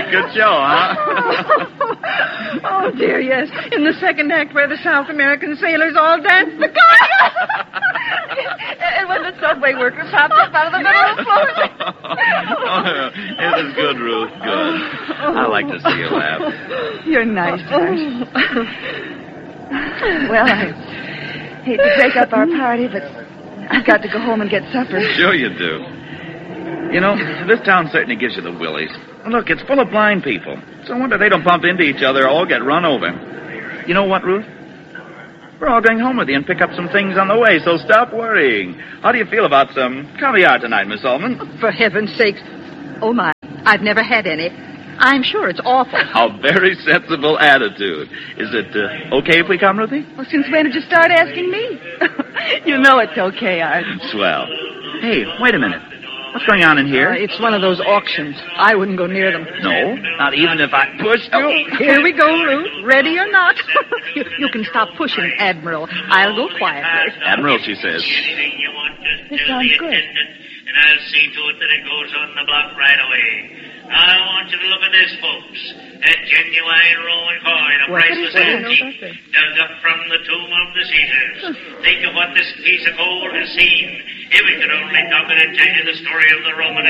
Good show, huh? Oh, dear, yes. In the second act where the South American sailors all dance the conga. And when the subway worker pops up out of the middle of the floor. It was good, Ruth. Good. I like to see you laugh. You're nice, Harsh. Well, I hate to break up our party, but I've got to go home and get supper. Sure you do. You know, this town certainly gives you the willies. Look, it's full of blind people. So I wonder they don't bump into each other or all get run over. You know what, Ruth? We're all going home with you and pick up some things on the way, so stop worrying. How do you feel about some caviar tonight, Miss Ullman? For heaven's sakes. Oh, my. I've never had any. I'm sure it's awful. A very sensible attitude. Is it okay if we come, Ruthie? Well, since when did you start asking me? You know it's okay, Art. Swell. Hey, wait a minute. What's going on in here? It's one of those auctions. I wouldn't go near them. No, not even if I pushed you. Here we go, Ruth. Ready or not. You can stop pushing, Admiral. I'll go quietly. Admiral, she says. Anything you want, just This tell sounds the good. attendant, and I'll see to it that it goes on the block right away. Now, I want you to look at this, folks. A genuine Roman coin, a What priceless is it? antique, dug up from the tomb of the Caesars. Think of what this piece of gold has seen. If we could only talk it and tell you the story of the Roman